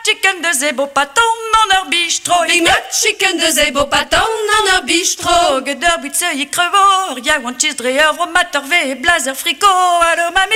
chicken de zebo paton en bistro. Big Mac chicken de zebo paton en bistro. Geder buitse i crevo, ja want cheese dreher, vromater ve, blazer frico, allo mami.